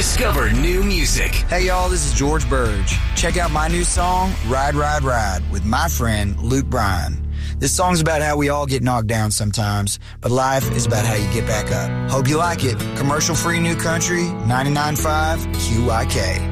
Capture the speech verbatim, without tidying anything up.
Discover new music. Hey, y'all, this is George Burge. Check out my new song, Ride, Ride, Ride, with my friend Luke Bryan. This song's about how we all get knocked down sometimes, but life is about how you get back up. Hope you like it. Commercial-free New Country, ninety-nine point five Q I K.